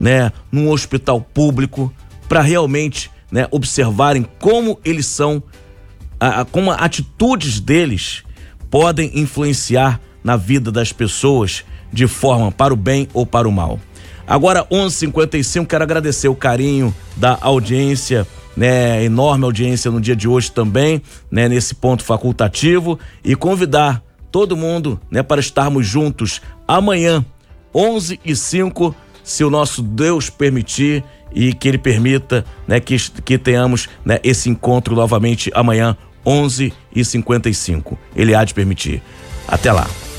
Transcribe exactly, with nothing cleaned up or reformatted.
né, num hospital público, para realmente, né, observarem como eles são, a, a, como atitudes deles podem influenciar na vida das pessoas de forma para o bem ou para o mal. Agora, onze e cinquenta e cinco, quero agradecer o carinho da audiência, né, enorme audiência no dia de hoje também, né, nesse ponto facultativo, e convidar todo mundo, né, para estarmos juntos amanhã, onze e cinco, se o nosso Deus permitir e que Ele permita, né, que, que tenhamos, né, esse encontro novamente amanhã, onze e cinquenta e cinco. Ele há de permitir. Até lá.